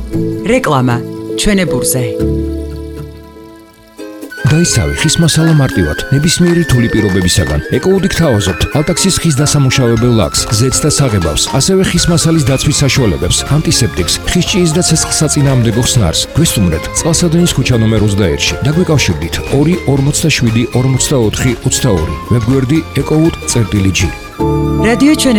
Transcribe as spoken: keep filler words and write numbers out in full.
რეკლამა ჩვენებურზე. დაისავი ხის მასალა მარტივად, ნებისმიერი რთული პირობებისაგან. ეკოუდი გთავაზობთ ალტაქსის ხის დასამუშავებელ ლაქს, ზეთს და საღებავს, ასევე ხის მასალის დაცვის საშუალებებს, ანტისეპტიკს, ხის ჭიის და ცეცხლსაწინააღმდეგო ხსნარს. გვესტუმრეთ წყალსადენის ქუჩა ნომერ ოცდაერთში. დაგვიკავშირდით ორი ორმოცდაშვიდი ორმოცდაოთხი ოცდაორი. ვებგვერდი ეკოუდი წერტილი ჯი. რადიო